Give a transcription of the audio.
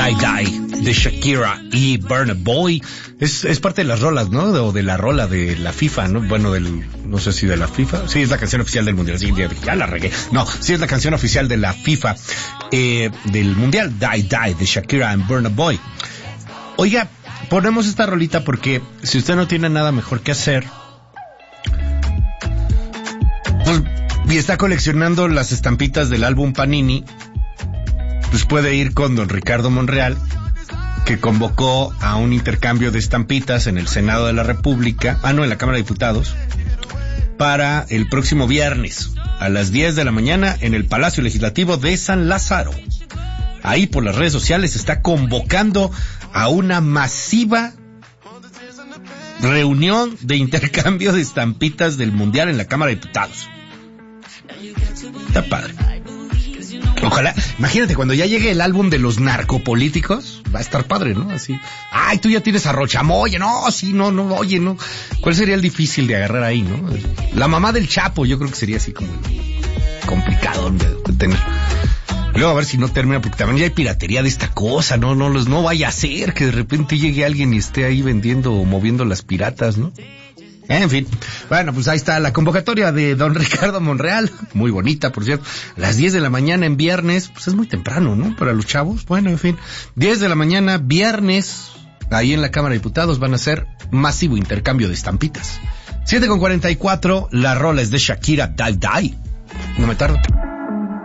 Die Die de Shakira y Burna Boy. Es parte de las rolas, ¿no? O de la rola de la FIFA, ¿no? Bueno, no sé si de la FIFA. Sí, es la canción oficial del Mundial. Sí, ya la regué. No, sí es la canción oficial de la FIFA, del Mundial. Die Die de Shakira y Burna Boy. Oiga, ponemos esta rolita porque si usted no tiene nada mejor que hacer, pues, y está coleccionando las estampitas del álbum Panini, pues puede ir con don Ricardo Monreal, que convocó a un intercambio de estampitas en el Senado de la República, en la Cámara de Diputados, para el próximo viernes, a las 10 de la mañana, en el Palacio Legislativo de San Lázaro. Ahí por las redes sociales está convocando a una masiva reunión de intercambio de estampitas del Mundial en la Cámara de Diputados. Está padre. Ojalá, imagínate, cuando ya llegue el álbum de los narcopolíticos, va a estar padre, ¿no? Así, ay, tú ya tienes a Rochamoya, no, sí, no, oye, no. ¿Cuál sería el difícil de agarrar ahí, no? La mamá del Chapo, yo creo que sería así como complicado de tener. Luego a ver si no termina, porque también ya hay piratería de esta cosa, no vaya a ser que de repente llegue alguien y esté ahí vendiendo o moviendo las piratas, ¿no? En fin, bueno, pues ahí está la convocatoria de don Ricardo Monreal, muy bonita, por cierto, a las 10 de la mañana en viernes, pues es muy temprano, ¿no? Para los chavos, bueno, en fin, 10 de la mañana, viernes, ahí en la Cámara de Diputados van a hacer masivo intercambio de estampitas. 7:44, la rola es de Shakira, Die Die, no me tardo.